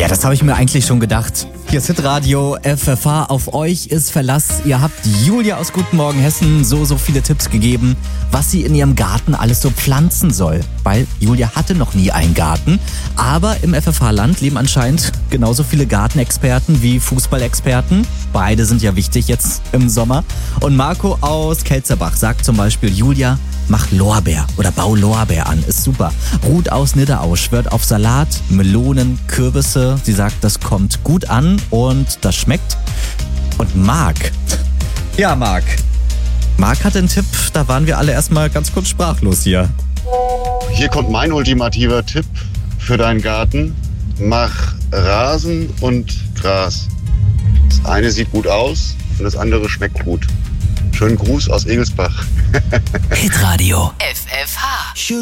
Ja, das habe ich mir eigentlich schon gedacht. Hier ist Hitradio FFH, auf euch ist Verlass. Ihr habt Julia aus Guten Morgen Hessen so viele Tipps gegeben, was sie in ihrem Garten alles so pflanzen soll. Weil Julia hatte noch nie einen Garten, aber im FFH-Land leben anscheinend genauso viele Gartenexperten wie Fußballexperten. Beide sind ja wichtig jetzt im Sommer. Und Marco aus Kelzerbach sagt zum Beispiel, Julia, mach Lorbeer oder bau Lorbeer an, ist super. Ruth aus Nidderau schwört auf Salat, Melonen, Kürbisse. Sie sagt, das kommt gut an und das schmeckt. Und Marc. Ja, Marc hatte einen Tipp, da waren wir alle erstmal ganz kurz sprachlos hier. Hier kommt mein ultimativer Tipp für deinen Garten. Mach Rasen und Gras. Das eine sieht gut aus und das andere schmeckt gut. Schönen Gruß aus Egelsbach. Hitradio FFH.